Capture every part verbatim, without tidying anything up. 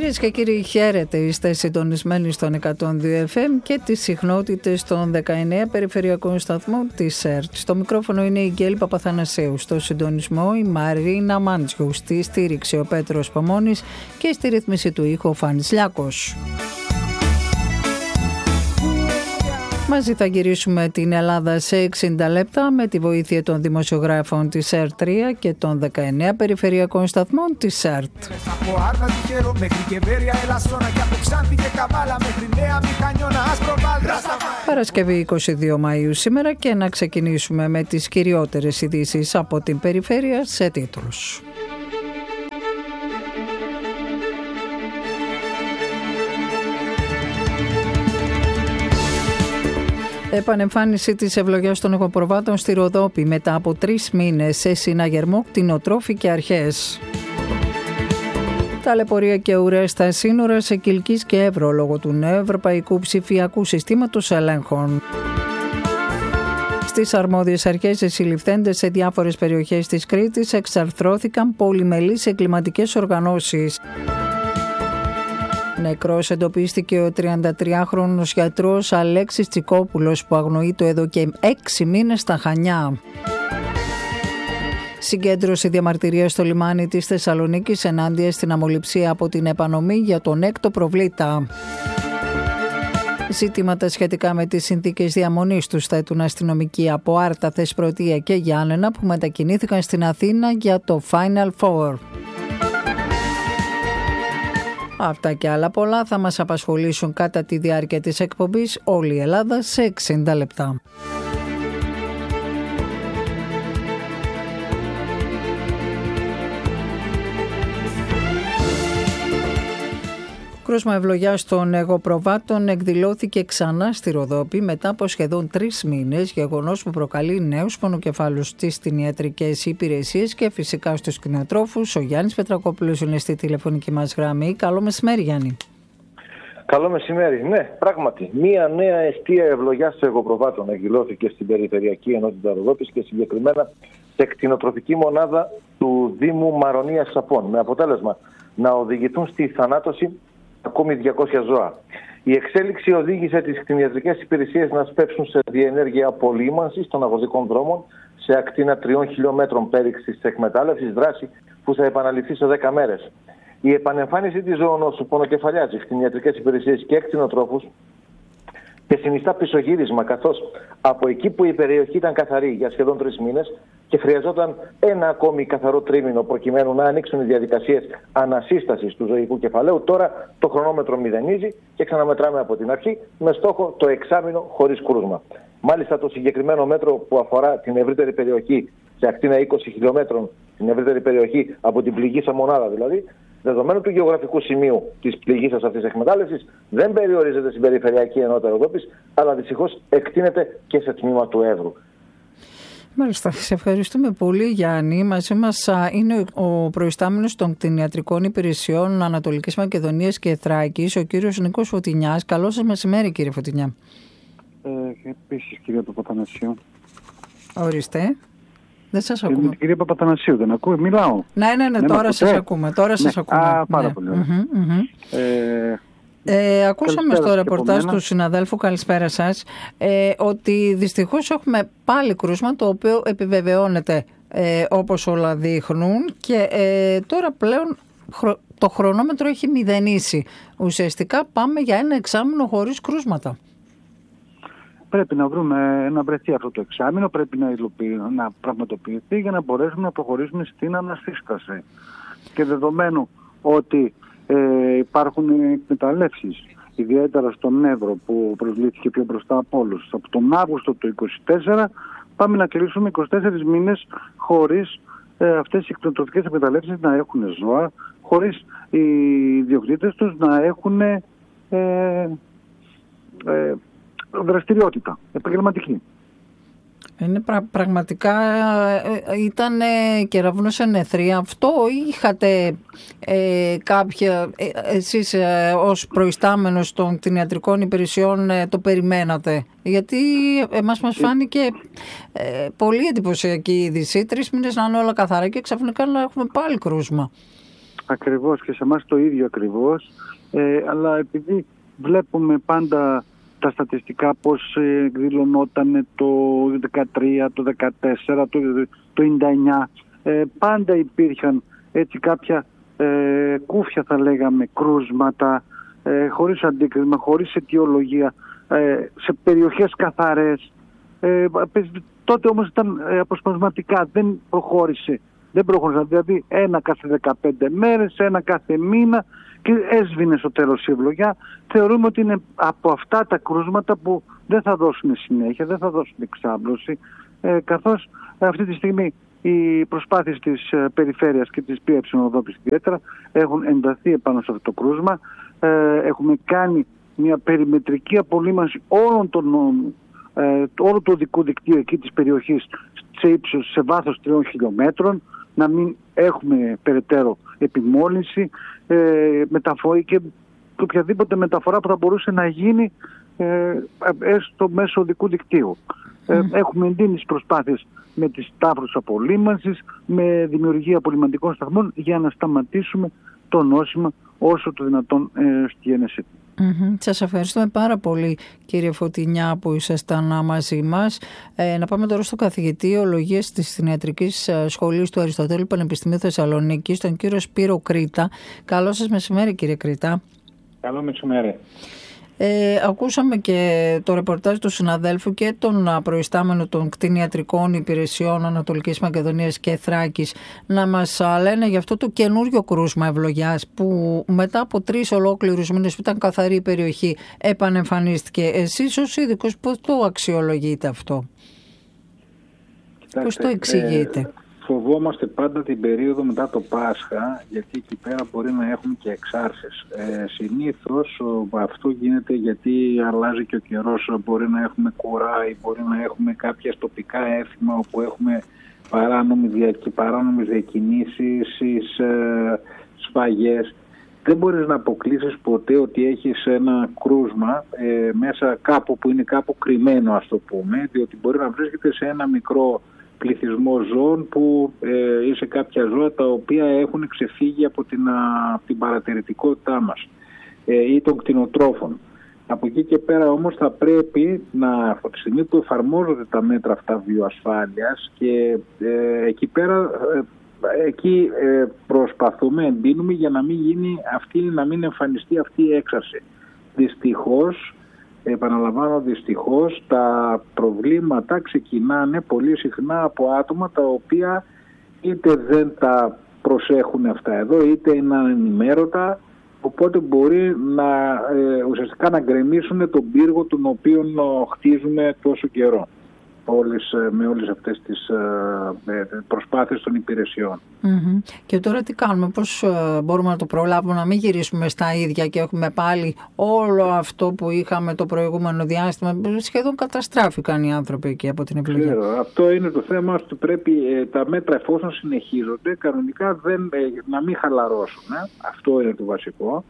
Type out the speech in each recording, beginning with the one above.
Κυρίες και κύριοι, χαίρετε. Είστε συντονισμένοι στον εκατόν δύο εφ εμ και τις συχνότητες των δεκαεννέα περιφερειακών σταθμών της ΕΡΤ. Στο μικρόφωνο είναι η Γκέλη Παπαθανασίου, στο συντονισμό η Μαρίνα Μάντζιου, στη στήριξη ο Πέτρος Παμώνης και στη ρύθμιση του ήχου ο Φάνης Λιάκος. Μαζί θα γυρίσουμε την Ελλάδα σε εξήντα λεπτά με τη βοήθεια των δημοσιογράφων της ΕΡΤ τρία και των δεκαεννέα περιφερειακών σταθμών της ΕΡΤ. Παρασκευή είκοσι δύο Μαΐου σήμερα και να ξεκινήσουμε με τις κυριότερες ειδήσεις από την περιφέρεια σε τίτλους. Επανεμφάνιση της ευλογιάς των εγωπροβάτων στη Ροδόπη μετά από τρεις μήνες σε συναγερμό κτηνοτρόφοι και αρχές. Ταλαιπωρία και ουρές στα σύνορα σε Κιλκής και Εύρο λόγω του νέου ευρωπαϊκού ψηφιακού συστήματος ελέγχων. Στις αρμόδιες αρχές οι συλληφθέντες σε διάφορες περιοχές της Κρήτης εξαρθρώθηκαν πολυμελείς εγκληματικές οργανώσεις. Νεκρός εντοπίστηκε ο τριαντατριάχρονος γιατρός Αλέξης Τσικόπουλος που αγνοείται εδώ και έξι μήνες στα Χανιά. Συγκέντρωση διαμαρτυρίας στο λιμάνι της Θεσσαλονίκης ενάντια στην αμολυψία από την επανομή για τον έκτο προβλήτα. Ζητήματα σχετικά με τις συνθήκες διαμονής τους θέτουν αστυνομικοί από Άρτα, Θεσπρωτεία και Γιάννενα που μετακινήθηκαν στην Αθήνα για το Final Four. Αυτά και άλλα πολλά θα μας απασχολήσουν κατά τη διάρκεια της εκπομπής όλη η Ελλάδα σε εξήντα λεπτά. Κρούσμα ευλογιάς των εγωπροβάτων εκδηλώθηκε ξανά στη Ροδόπη μετά από σχεδόν τρεις μήνες, γεγονός που προκαλεί νέους πονοκεφάλους στις κτηνιατρικές υπηρεσίες και φυσικά στους κτηνοτρόφους. Ο Γιάννης Πετρακόπουλος είναι στη τηλεφωνική μας γραμμή. Καλό μεσημέρι, Γιάννη. Καλό μεσημέρι. Ναι, πράγματι. Μία νέα εστία ευλογιάς των εγωπροβάτων εκδηλώθηκε στην Περιφερειακή Ενότητα Ροδόπης και συγκεκριμένα σε κτηνοτροφική μονάδα του Δήμου Μαρονίας Σαπών, με αποτέλεσμα να οδηγηθούν στη θανάτωση ακόμη διακόσια ζώα. Η εξέλιξη οδήγησε τις κτηνιατρικές υπηρεσίες να σπεύσουν σε διενέργεια απολύμανσης των αγροτικών δρόμων σε ακτίνα τριών χιλιόμετρων πέριξης της εκμετάλλευσης, δράση που θα επαναληφθεί σε δέκα μέρες. Η επανεμφάνιση της ζωονόσου πονοκεφαλιάζει κτηνιατρικές υπηρεσίες και κτηνοτρόφους και συνιστά πισωγύρισμα, καθώς από εκεί που η περιοχή ήταν καθαρή για σχεδόν τρεις μήνες και χρειαζόταν ένα ακόμη καθαρό τρίμηνο προκειμένου να ανοίξουν οι διαδικασίες ανασύστασης του ζωικού κεφαλαίου, τώρα το χρονόμετρο μηδενίζει και ξαναμετράμε από την αρχή με στόχο το εξάμηνο χωρίς κρούσμα. Μάλιστα το συγκεκριμένο μέτρο που αφορά την ευρύτερη περιοχή, σε ακτίνα είκοσι χιλιόμετρων, την ευρύτερη περιοχή από την πληγήσα μονάδα δηλαδή, δεδομένου του γεωγραφικού σημείου της πληγήσας αυτής της εκμετάλλευσης, δεν περιορίζεται στην Περιφερειακή Ενότητα Ροδόπης, αλλά δυστυχώς εκτείνεται και σε τμήμα του Εύρου. Μάλιστα, σε ευχαριστούμε πολύ, Γιάννη. Μαζί μας είναι ο προϊστάμενος των κτηνιατρικών υπηρεσιών Ανατολικής Μακεδονίας και Θράκης, ο κύριος Νίκος Φωτεινιάς. Καλό σας μεσημέρι, κύριε Φωτεινιά. Ε, επίσης, κύριε Παπαθανασίου. Ορίστε. Δεν σας ακούμε. Ε, κύριε Παπαθανασίου, δεν ακούω, μιλάω. Ναι, ναι, ναι, τώρα σας ακούμε. Τώρα ναι. σας ακούμε. Α, πάρα ναι. πολύ. Mm-hmm, mm-hmm. Ε, Ε, ακούσαμε στο ρεπορτάζ του συναδέλφου, καλησπέρα σας, ε, ότι δυστυχώς έχουμε πάλι κρούσμα το οποίο επιβεβαιώνεται ε, όπως όλα δείχνουν και ε, τώρα πλέον χρο, το χρονόμετρο έχει μηδενίσει. Ουσιαστικά πάμε για ένα εξάμηνο χωρίς κρούσματα. Πρέπει να βρούμε, να βρεθεί αυτό το εξάμηνο, πρέπει να, υλοποιη, να πραγματοποιηθεί για να μπορέσουμε να προχωρήσουμε στην ανασύσταση. Και δεδομένου ότι Ε, υπάρχουν εκμεταλλεύσεις, ιδιαίτερα στον Εύρο που προσβλήθηκε πιο μπροστά από όλους. Από τον Αύγουστο του είκοσι τέσσερα πάμε να κλείσουμε είκοσι τέσσερις μήνες χωρίς ε, αυτές οι κτηνοτροφικές εκμεταλλεύσεις να έχουν ζώα, χωρίς οι ιδιοκτήτες τους να έχουν ε, ε, δραστηριότητα επαγγελματική. Είναι πρα, πραγματικά ε, ήταν ε, κεραυνός εν αιθρία. Αυτό ή είχατε ε, κάποια, ε, εσείς ε, ως προϊστάμενος των κτηνιατρικών υπηρεσιών ε, το περιμένατε? Γιατί εμάς μας φάνηκε ε, πολύ εντυπωσιακή είδηση. Τρεις μήνες να είναι όλα καθαρά και ξαφνικά να έχουμε πάλι κρούσμα. Ακριβώς, και σε εμάς το ίδιο ακριβώς. Ε, αλλά επειδή βλέπουμε πάντα τα στατιστικά πώς εκδηλωνόταν το δεκατρία, το δεκατέσσερα, το, το ενενήντα εννιά, ε, πάντα υπήρχαν έτσι κάποια ε, κούφια, θα λέγαμε, κρούσματα, ε, χωρίς αντίκρισμα, χωρίς αιτιολογία, ε, σε περιοχές καθαρές. Ε, τότε όμως ήταν ε, αποσπασματικά, δεν προχώρησε. Δεν προχώρησαν, δηλαδή ένα κάθε δεκαπέντε μέρες, ένα κάθε μήνα, και έσβηνε στο τέλος η ευλογιά. Θεωρούμε ότι είναι από αυτά τα κρούσματα που δεν θα δώσουν συνέχεια, δεν θα δώσουν εξάπλωση, ε, καθώς αυτή τη στιγμή οι προσπάθειες της ε, περιφέρειας και της ΠΕ ιδιαίτερα έχουν ενταθεί επάνω σε αυτό το κρούσμα. Ε, έχουμε κάνει μια περιμετρική απολύμανση όλων των, ε, όλου του οδικού δικτύου εκεί της περιοχής σε ύψος, σε βάθος τριών χιλιόμετρων, να μην έχουμε περαιτέρω επιμόλυνση, ε, μεταφορά και οποιαδήποτε μεταφορά που θα μπορούσε να γίνει ε, έστω μέσω οδικού δικτύου. Ε, έχουμε εντείνει τις προσπάθειες με τις τάφρους απολύμανσης, με δημιουργία απολυμαντικών σταθμών για να σταματήσουμε το νόσημα όσο το δυνατόν ε, στη γέννησή του. Mm-hmm. Σας ευχαριστούμε πάρα πολύ, κύριε Φωτεινιά, που ήσασταν μαζί μας. Ε, να πάμε τώρα στο καθηγητή ολογίας της Κτηνιατρικής Σχολής του Αριστοτέλου Πανεπιστημίου Θεσσαλονίκης, τον κύριο Σπύρο Κρήτα. Καλό σας μεσημέρι, κύριε Κρήτα. Καλό μεσημέρι. Ε, ακούσαμε και το ρεπορτάζ του συναδέλφου και τον προϊστάμενο των κτηνιατρικών υπηρεσιών Ανατολικής Μακεδονίας και Θράκης να μας λένε για αυτό το καινούριο κρούσμα ευλογιάς που μετά από τρεις ολόκληρους μήνες που ήταν καθαρή η περιοχή επανεμφανίστηκε. Εσείς ως ειδικός πώς το αξιολογείτε αυτό? Κοιτάξτε, πώς το εξηγείτε? Ε, φοβόμαστε πάντα την περίοδο μετά το Πάσχα, γιατί εκεί πέρα μπορεί να έχουμε και εξάρσεις. Ε, συνήθως αυτό γίνεται γιατί αλλάζει και ο καιρός, μπορεί να έχουμε κουρά ή μπορεί να έχουμε κάποια τοπικά έθιμα όπου έχουμε παράνομες διακινήσεις, ε, σφαγές. Δεν μπορείς να αποκλείσεις ποτέ ότι έχεις ένα κρούσμα ε, μέσα κάπου που είναι κάπου κρυμμένο, ας το πούμε, διότι μπορεί να βρίσκεται σε ένα μικρό πληθυσμό ζώων που ε, ή σε κάποια ζώα τα οποία έχουν ξεφύγει από την, α, την παρατηρητικότητά μας ε, ή των κτηνοτρόφων. Από εκεί και πέρα όμως θα πρέπει να, από τη στιγμή που εφαρμόζονται τα μέτρα αυτά βιοασφάλειας και ε, εκεί πέρα ε, εκεί ε, προσπαθούμε, εντείνουμε για να μην γίνει αυτή, να μην εμφανιστεί αυτή η έξαρση. Δυστυχώς, επαναλαμβάνω δυστυχώς, τα προβλήματα ξεκινάνε πολύ συχνά από άτομα τα οποία είτε δεν τα προσέχουν αυτά εδώ, είτε είναι ανενημέρωτα, οπότε μπορεί να ε, ουσιαστικά να γκρεμίσουν τον πύργο τον οποίο χτίζουμε τόσο καιρό. Όλες, με όλες αυτές τις ε, προσπάθειες των υπηρεσιών. Mm-hmm. Και τώρα τι κάνουμε, πώς μπορούμε να το προλάβουμε, να μην γυρίσουμε στα ίδια και έχουμε πάλι όλο αυτό που είχαμε το προηγούμενο διάστημα? Σχεδόν καταστράφηκαν οι άνθρωποι εκεί από την ευλογία. Ξέρω, αυτό είναι το θέμα, ότι πρέπει ε, τα μέτρα, εφόσον συνεχίζονται, κανονικά δεν, ε, να μην χαλαρώσουν. Ε. Αυτό είναι το βασικό.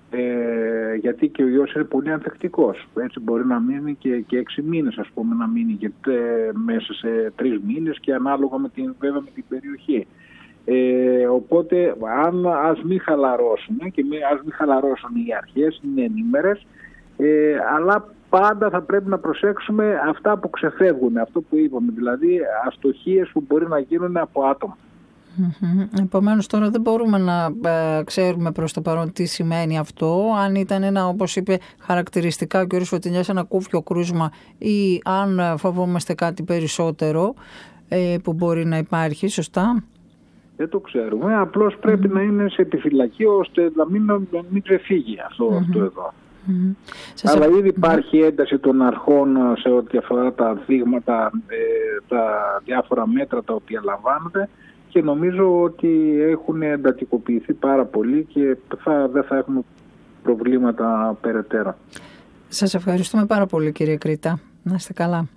Ε, γιατί και ο ιός είναι πολύ ανθεκτικός. Έτσι μπορεί να μείνει και, και έξι μήνες, ας πούμε, να μείνει και ε, μέσα σε τρεις μήνες και ανάλογα με την, βέβαια, με την περιοχή. Ε, οπότε αν, ας μην χαλαρώσουν και μη, ας μην χαλαρώσουν οι αρχές, είναι ενήμερες, ε, αλλά πάντα θα πρέπει να προσέξουμε αυτά που ξεφεύγουν, αυτό που είπαμε, δηλαδή αστοχίες που μπορεί να γίνουν από άτομα. Mm-hmm. Επομένως τώρα δεν μπορούμε να ε, ξέρουμε προς το παρόν τι σημαίνει αυτό, αν ήταν ένα, όπως είπε χαρακτηριστικά ο κ. Φωτεινιάς, ένα κούφιο κρούσμα ή αν φοβόμαστε κάτι περισσότερο ε, που μπορεί να υπάρχει, σωστά? Δεν το ξέρουμε, απλώς πρέπει mm-hmm. να είναι σε επιφυλακή ώστε να μην, να μην ξεφύγει αυτό, mm-hmm. αυτό εδώ. Mm-hmm. Αλλά σας... ήδη υπάρχει ένταση των αρχών σε ό,τι αφορά τα δείγματα, ε, τα διάφορα μέτρα τα οποία λαμβάνονται, και νομίζω ότι έχουν εντατικοποιηθεί πάρα πολύ και θα, δεν θα έχουμε προβλήματα περαιτέρω. Σας ευχαριστούμε πάρα πολύ, κύριε Κρήτα. Να είστε καλά.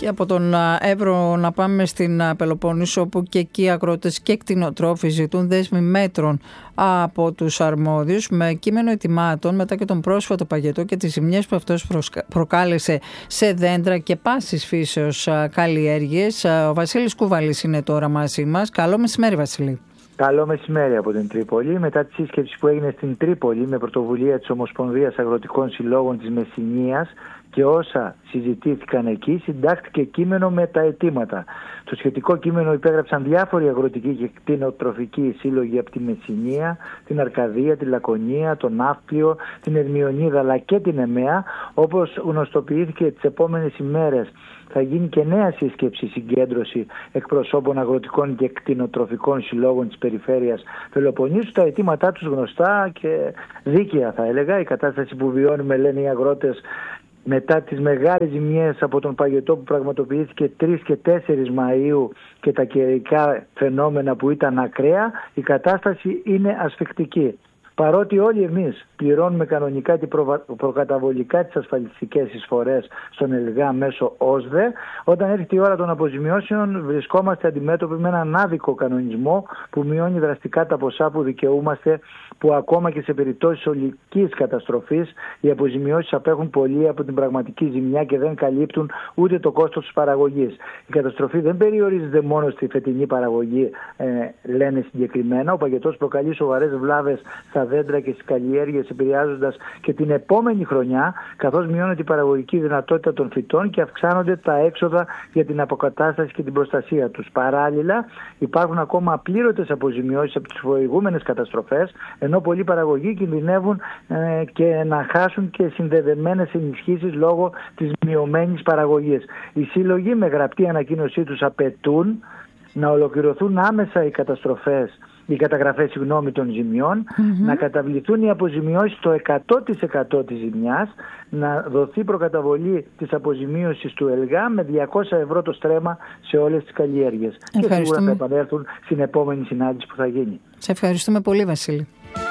Και από τον Εύρο να πάμε στην Πελοπόννησο, όπου και εκεί οι αγρότες και κτηνοτρόφοι ζητούν δέσμη μέτρων από τους αρμόδιους με κείμενο ετοιμάτων μετά και τον πρόσφατο παγετό και τις ζημιές που αυτός προκάλεσε σε δέντρα και πάσης φύσεως καλλιέργειες. Ο Βασίλης Κουβαλής είναι τώρα μαζί μας. Καλό μεσημέρι, Βασίλη. Καλό μεσημέρι από την Τρίπολη. Μετά τη σύσκεψη που έγινε στην Τρίπολη με πρωτοβουλία της Ομοσπονδίας Αγροτικών Συλλόγων της Μεσσηνίας και όσα συζητήθηκαν εκεί, συντάχθηκε κείμενο με τα αιτήματα. Το σχετικό κείμενο υπέγραψαν διάφοροι αγροτικοί και κτηνοτροφικοί σύλλογοι από τη Μεσσηνία, την Αρκαδία, τη Λακωνία, τον Ναύπλιο, την Ερμιονίδα αλλά και την Εμέα. Όπως γνωστοποιήθηκε τις επόμενες ημέρες, θα γίνει και νέα σύσκεψη συγκέντρωση εκπροσώπων αγροτικών και κτηνοτροφικών συλλόγων της περιφέρειας Πελοποννήσου. Τα αιτήματά τους γνωστά και δίκαια, θα έλεγα. Η κατάσταση που βιώνουμε, λένε οι αγρότες, μετά τις μεγάλες ζημιές από τον παγετό που πραγματοποιήθηκε τρεις και τέσσερις Μαΐου και τα καιρικά φαινόμενα που ήταν ακραία, η κατάσταση είναι ασφικτική. Παρότι όλοι εμείς πληρώνουμε κανονικά και προκαταβολικά τις ασφαλιστικές εισφορές στον ΕΛΓΑ μέσω ΟΣΔΕ, όταν έρχεται η ώρα των αποζημιώσεων βρισκόμαστε αντιμέτωποι με έναν άδικο κανονισμό που μειώνει δραστικά τα ποσά που δικαιούμαστε, που ακόμα και σε περιπτώσεις ολικής καταστροφής οι αποζημιώσεις απέχουν πολύ από την πραγματική ζημιά και δεν καλύπτουν ούτε το κόστος της παραγωγής. Η καταστροφή δεν περιορίζεται μόνο στη φετινή παραγωγή, ε, λένε συγκεκριμένα. Ο παγετός προκαλεί σοβαρές βλάβες στα δέντρα και στις καλλιέργειες, επηρεάζοντας και την επόμενη χρονιά, καθώς μειώνεται η παραγωγική δυνατότητα των φυτών και αυξάνονται τα έξοδα για την αποκατάσταση και την προστασία τους. Παράλληλα, υπάρχουν ακόμα απλήρωτες αποζημιώσεις από τις προηγούμενες καταστροφές, ενώ πολλοί παραγωγοί κινδυνεύουν ε, και να χάσουν και συνδεδεμένες ενισχύσεις λόγω της μειωμένης παραγωγής. Οι σύλλογοι με γραπτή ανακοίνωσή τους απαιτούν να ολοκληρωθούν άμεσα οι καταστροφές, οι καταγραφές συγγνώμη, των ζημιών, mm-hmm. να καταβληθούν οι αποζημιώσεις στο εκατό τοις εκατό της ζημιάς, να δοθεί προκαταβολή της αποζημίωσης του ΕΛΓΑ με διακόσια ευρώ το στρέμμα σε όλες τις καλλιέργειες. Και σίγουρα θα επανέλθουν στην επόμενη συνάντηση που θα γίνει. Σε ευχαριστούμε πολύ, Βασίλη.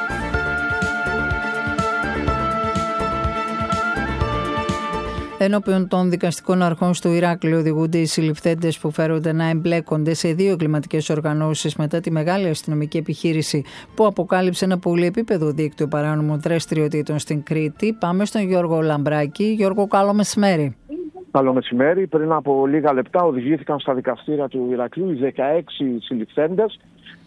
Ενώπιον των δικαστικών αρχών στο Ηράκλειο οδηγούνται οι συλληφθέντες που φέρονται να εμπλέκονται σε δύο εγκληματικές οργανώσεις μετά τη μεγάλη αστυνομική επιχείρηση που αποκάλυψε ένα πολυεπίπεδο δίκτυο παράνομων δραστηριοτήτων στην Κρήτη. Πάμε στον Γιώργο Λαμπράκη. Γιώργο, καλό μεσημέρι. Καλό μεσημέρι. Πριν από λίγα λεπτά οδηγήθηκαν στα δικαστήρια του Ηρακλείου οι δεκαέξι συλληφθέντες,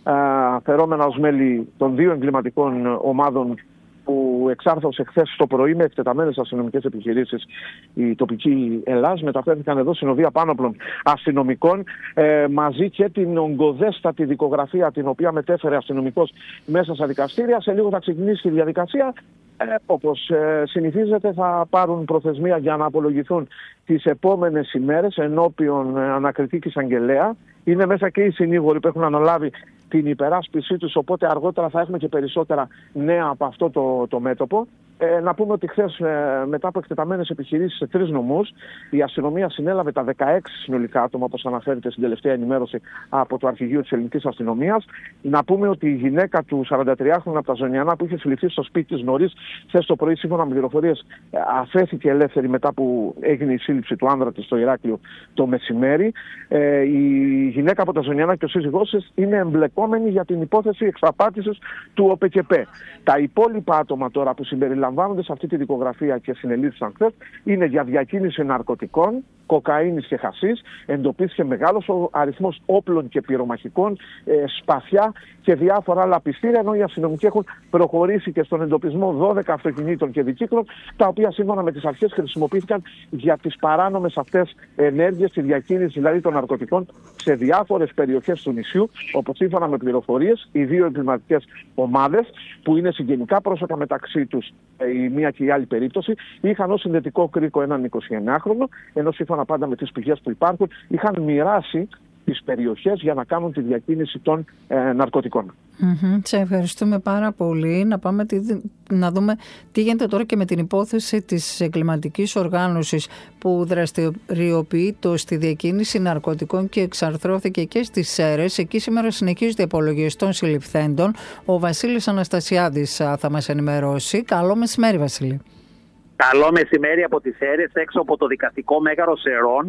φερόμενα ως μέλη των δύο εγκληματικών ομάδων που εξάρθωσε χθες το πρωί με εκτεταμένες αστυνομικές επιχειρήσεις η τοπική Ελλάς. Μεταφέρθηκαν εδώ συνοδεία πάνωπλων αστυνομικών, ε, μαζί και την ογκοδέστατη δικογραφία την οποία μετέφερε αστυνομικός μέσα στα δικαστήρια. Σε λίγο θα ξεκινήσει η διαδικασία. Ε, όπως ε, συνηθίζεται, θα πάρουν προθεσμία για να απολογηθούν τις επόμενες ημέρες ενώπιον ε, ανακριτή και εισαγγελέα. Είναι μέσα και οι συνήγοροι που έχουν αναλάβει την υπεράσπιση τους, οπότε αργότερα θα έχουμε και περισσότερα νέα από αυτό το, το μέτωπο. Ε, να πούμε ότι χθες, ε, μετά από εκτεταμένες επιχειρήσεις σε τρεις νομούς, η αστυνομία συνέλαβε τα δεκαέξι συνολικά άτομα, όπως αναφέρεται στην τελευταία ενημέρωση από το Αρχηγείο της Ελληνικής Αστυνομίας. Να πούμε ότι η γυναίκα του σαραντατριάχρονου από τα Ζωνιανά, που είχε συλληφθεί στο σπίτι της νωρίς χθες το πρωί, σύμφωνα με πληροφορίες, αφέθηκε ελεύθερη μετά που έγινε η σύλληψη του άνδρα της στο Ηράκλειο το μεσημέρι. Ε, η γυναίκα από τα Ζωνιανά και ο σύζυγός της είναι εμπλεκόμενοι για την υπόθεση εξαπάτησης του ΟΠΕΚΕΠΕ. Τα υπόλοιπα άτομα τώρα που συμπεριλαμβάνονται σε αυτή τη δικογραφία και συνελήφθησαν χθες είναι για διακίνηση ναρκωτικών, κοκαίνης και χασίς. Εντοπίστηκε μεγάλος αριθμός όπλων και πυρομαχικών, ε, σπαθιά και διάφορα άλλα πιστήρια, ενώ οι αστυνομικοί έχουν προχωρήσει και στον εντοπισμό δώδεκα αυτοκινήτων και δικύκλων, τα οποία σύμφωνα με τις αρχές χρησιμοποιήθηκαν για τις παράνομες αυτές ενέργειες, τη διακίνηση δηλαδή των ναρκωτικών σε διάφορες περιοχές του νησιού, όπως σύμφωνα με πληροφορίες οι δύο εγκληματικές ομάδες, που είναι συγγενικά πρόσωπα μεταξύ τους η μία και η άλλη περίπτωση, είχαν ως συνδετικό κρίκο έναν εικοσιεννιάχρονο, ενώ σύμφωνα πάντα με τις πηγές που υπάρχουν είχαν μοιράσει τις περιοχές για να κάνουν τη διακίνηση των ε, ναρκωτικών. Mm-hmm. Σε ευχαριστούμε πάρα πολύ. Να πάμε τι, να δούμε τι γίνεται τώρα και με την υπόθεση της εγκληματικής οργάνωσης που δραστηριοποιείται στη διακίνηση ναρκωτικών και εξαρθρώθηκε και στις Σέρρες. Εκεί σήμερα συνεχίζονται οι απολογίες των συλληφθέντων. Ο Βασίλης Αναστασιάδης θα μας ενημερώσει. Καλό μεσημέρι, Βασίλη. Καλό μεσημέρι από τις Σέρρες, έξω από το δικαστικό μέγαρο Σερών.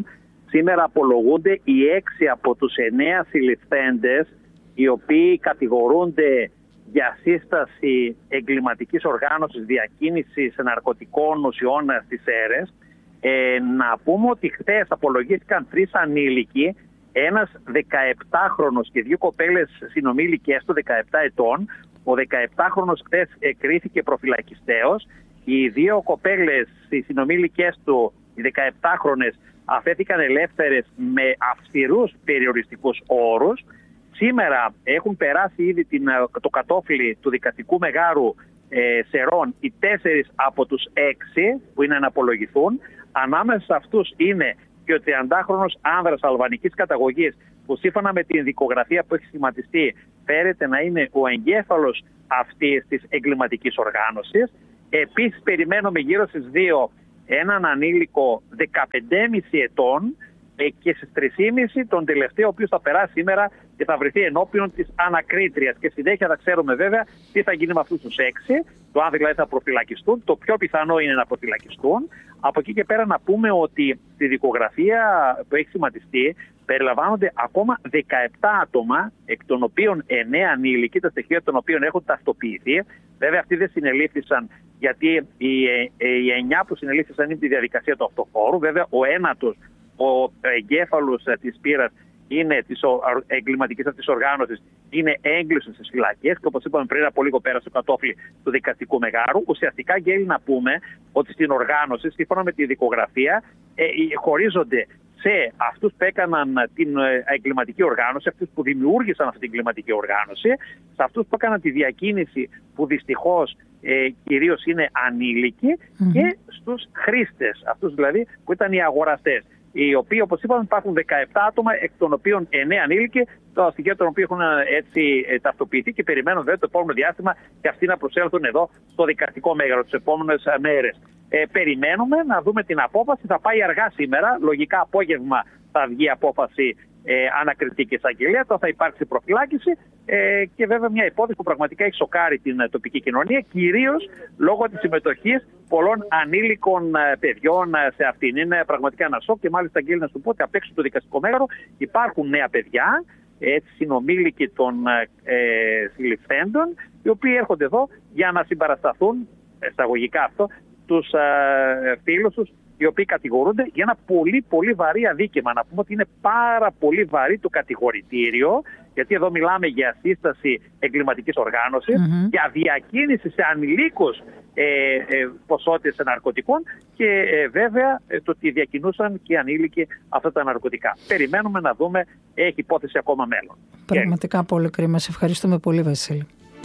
Σήμερα απολογούνται οι έξι από τους εννέα συλληφθέντες, οι οποίοι κατηγορούνται για σύσταση εγκληματικής οργάνωσης διακίνησης ναρκωτικών ουσιών στις αίρες. Ε, να πούμε ότι χθες απολογήθηκαν τρεις ανήλικοι, ένας δεκαεπτάχρονος και δύο κοπέλες συνομήλικες του δεκαεπτά ετών. Ο δεκαεπτάχρονος χθες κρίθηκε προφυλακιστέως. Οι δύο κοπέλες, οι συνομήλικες του, οι δεκαεπτάχρονες, αφέθηκαν ελεύθερες με αυστηρούς περιοριστικούς όρους. Σήμερα έχουν περάσει ήδη την, το κατόφλι του δικαστικού μεγάρου ε, Σερών οι τέσσερις από τους έξι που είναι να απολογηθούν. Ανάμεσα σε αυτούς είναι και ο τριαντάχρονος άνδρας αλβανικής καταγωγής, που σύμφωνα με την δικογραφία που έχει σχηματιστεί φέρεται να είναι ο εγκέφαλος αυτής της εγκληματικής οργάνωσης. Επίσης περιμένουμε γύρω στις δύο έναν ανήλικο δεκαπέντε κόμμα πέντε ετών και στις τρεις και μισή τον τελευταίο, ο οποίος θα περάσει σήμερα και θα βρεθεί ενώπιον της ανακρίτριας. Και συνέχεια θα ξέρουμε βέβαια τι θα γίνει με αυτούς τους έξι, το αν δηλαδή θα προφυλακιστούν. Το πιο πιθανό είναι να προφυλακιστούν. Από εκεί και πέρα να πούμε ότι στη δικογραφία που έχει σχηματιστεί περιλαμβάνονται ακόμα δεκαεπτά άτομα, εκ των οποίων εννέα ανήλικοι, τα στοιχεία των οποίων έχουν ταυτοποιηθεί. Βέβαια αυτοί δεν συνελήφθησαν, γιατί οι, οι εννιά που συνελήφθησαν είναι τη διαδικασία του αυτοφόρου. Βέβαια ο ένατος, ο εγκέφαλος της πύρας, είναι της εγκληματικής αυτής οργάνωσης, είναι έγκλειστος στις φυλακές και όπως είπαμε πριν από λίγο πέρασε το κατόφλι του δικαστικού μεγάρου. Ουσιαστικά γέλει να πούμε ότι στην οργάνωση, σύμφωνα με τη δικογραφία, ε, χωρίζονται σε αυτούς που έκαναν την εγκληματική οργάνωση, αυτούς που δημιούργησαν αυτή την εγκληματική οργάνωση, σε αυτούς που έκαναν τη διακίνηση, που δυστυχώς ε, κυρίως είναι ανήλικοι, mm-hmm. και στους χρήστες, αυτούς δηλαδή που ήταν οι αγοραστές, οι οποίοι, όπως είπαμε, υπάρχουν δεκαεπτά άτομα, εκ των οποίων εννέα ανήλικοι, τα στοιχεία των οποίων έχουν έτσι ταυτοποιηθεί και περιμένουν βέβαια το επόμενο διάστημα και αυτοί να προσέλθουν εδώ στο δικαστικό μέγαρο τις επόμενες μέρες. Ε, περιμένουμε να δούμε την απόφαση. Θα πάει αργά σήμερα. Λογικά απόγευμα θα βγει η απόφαση ε, ανακριτική εισαγγελία. Τώρα θα υπάρξει προφυλάκηση ε, και βέβαια μια υπόθεση που πραγματικά έχει σοκάρει την ε, τοπική κοινωνία, κυρίως λόγω της συμμετοχής πολλών ανήλικων ε, παιδιών ε, σε αυτήν. Είναι πραγματικά ένα σοκ και μάλιστα, Αγγέλη, να σου πω ότι απ' έξω του δικαστικού μέγαρο υπάρχουν νέα παιδιά, έτσι, συνομήλικοι των ε, συλληφθέντων, οι οποίοι έρχονται εδώ για να συμπαρασταθούν, εισαγωγικά αυτό, τους ε, φίλους τους, οι οποίοι κατηγορούνται για ένα πολύ πολύ βαρύ αδίκημα. Να πούμε ότι είναι πάρα πολύ βαρύ το κατηγορητήριο, γιατί εδώ μιλάμε για σύσταση εγκληματικής οργάνωσης, mm-hmm. για διακίνηση σε ανηλίκους ε, ε, ποσότητες ναρκωτικών και ε, βέβαια ε, το ότι διακινούσαν και οι ανήλικοι αυτά τα ναρκωτικά. Περιμένουμε να δούμε, έχει υπόθεση ακόμα μέλλον. Πραγματικά πολύ κρίμα. Σε ευχαριστούμε πολύ, Βασίλη.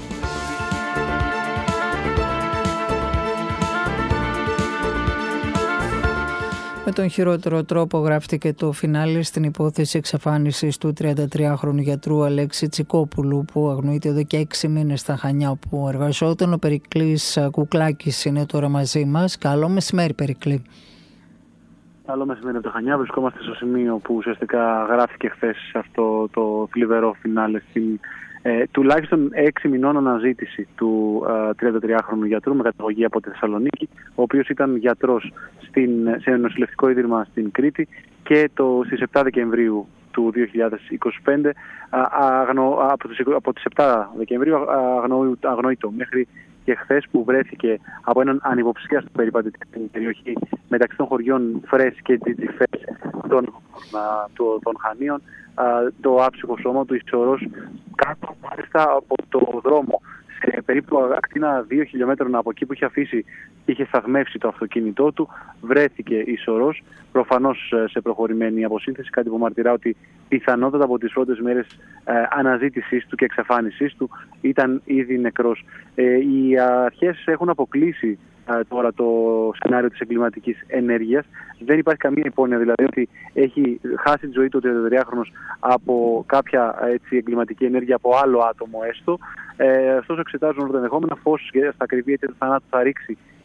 Με τον χειρότερο τρόπο γράφτηκε το φινάλε στην υπόθεση εξαφάνισης του τριαντατριάχρονου γιατρού Αλέξη Τσικόπουλου, που αγνοείται εδώ και έξι μήνες στα Χανιά όπου εργαζόταν. Ο Περικλής Κουκλάκης είναι τώρα μαζί μας. Καλό μεσημέρι, Περικλή. Καλό μεσημέρι από τα Χανιά. Βρισκόμαστε στο σημείο που ουσιαστικά γράφτηκε χθες αυτό το θλιβερό φινάλε στην Ε, τουλάχιστον έξι μηνών αναζήτηση του ε, τριαντατριάχρονου γιατρού με καταγωγή από τη Θεσσαλονίκη, ο οποίος ήταν γιατρός στην, σε ένα νοσηλευτικό ίδρυμα στην Κρήτη και το, στις επτά Δεκεμβρίου του δύο χιλιάδες είκοσι πέντε, αγνο, από, τις, από τις επτά Δεκεμβρίου αγνοείτο μέχρι και χθες που βρέθηκε από έναν ανυποψιάστο περιπατητή στην περιοχή μεταξύ των χωριών Φρές και Τζιτζιφές των, των Χανίων, το άψυχο σώμα του ισορρός κάτω μάλιστα από το δρόμο, σε περίπου ακτίνα δύο χιλιόμετρων από εκεί που είχε αφήσει και είχε σταθμεύσει το αυτοκίνητό του, βρέθηκε ισορρός, προφανώς σε προχωρημένη αποσύνθεση, κάτι που μαρτυρά ότι πιθανότατα από τις πρώτες μέρες ε, αναζήτησής του και εξαφάνισής του ήταν ήδη νεκρός. Ε, οι αρχές έχουν αποκλείσει ε, τώρα το σενάριο της εγκληματικής ενέργειας. Δεν υπάρχει καμία υπόνοια δηλαδή ότι έχει χάσει τη ζωή του ο τριαντατριάχρονος από κάποια έτσι, εγκληματική ενέργεια από άλλο άτομο έστω. Ε, ωστόσο εξετάζουν όλα τα ενδεχόμενα, φως στα ακριβή αίτια του θανάτου θα ρίξει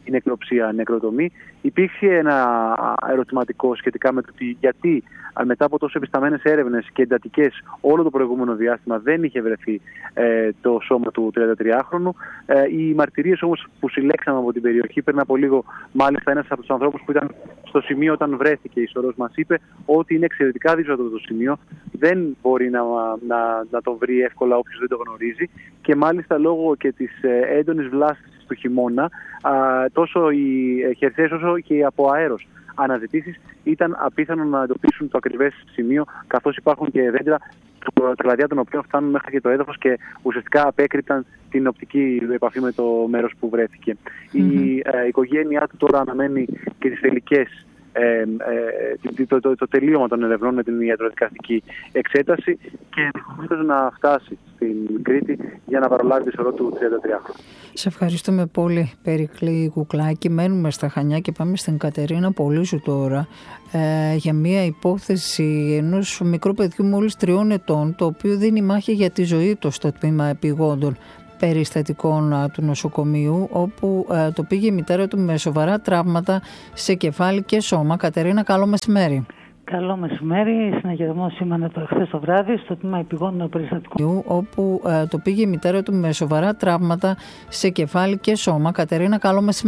η νεκροψία, νεκροτομή. Υπήρχε ένα ερωτηματικό σχετικά με το ότι γιατί μετά από τόσο επισταμένες έρευνες και εντατικές όλο το προηγούμενο διάστημα δεν είχε βρεθεί ε, το σώμα του τριαντατριάχρονου. Ε, οι μαρτυρίες όμως που συλλέξαμε από την περιοχή πριν από λίγο, μάλιστα ένας από τους ανθρώπους που ήταν στο σημείο όταν βρέθηκε η σωρός μας είπε ότι είναι εξαιρετικά δύσκολο το σημείο, δεν μπορεί να, να, να το βρει εύκολα όποιος δεν το γνωρίζει και μάλιστα λόγω και της έντονης βλάστησης του χειμώνα α, τόσο οι χερσαίες όσο και οι από αέρος αναζητήσεις ήταν απίθανο να εντοπίσουν το ακριβές σημείο, καθώς υπάρχουν και δέντρα τα κλαδιά των οποίων φτάνουν μέχρι και το έδαφος και ουσιαστικά απέκρυπταν την οπτική επαφή με το μέρος που βρέθηκε. Mm-hmm. Η ε, οικογένειά του τώρα αναμένει και τις τελικές Ε, ε, το, το, το τελείωμα των ερευνών με την ιατροδικαστική εξέταση και ενδεχομένως να φτάσει στην Κρήτη για να παραλάβει τη σωρό του τριαντατριάχρονου. Σε ευχαριστούμε πολύ, Περικλή Κουκλάκη. Μένουμε στα Χανιά και πάμε στην Κατερίνα Πολύζου τώρα ε, για μια υπόθεση ενός μικρού παιδιού μόλις τριών ετών, το οποίο δίνει μάχη για τη ζωή του στο τμήμα επιγόντων περιστατικών του νοσοκομείου, όπου ε, το πήγε η μητέρα του με σοβαρά τραύματα σε κεφάλι και σώμα. Κατερίνα, καλό μεσημέρι. Καλό μεσημέρι. Συναγερμό σήμανε το εχθές το βράδυ στο τμήμα επιγόντων περιστατικών, όπου ε, το πήγε η μητέρα του με σοβαρά τραύματα σε κεφάλι και σώμα. Κατερίνα, καλό μεσημέρι.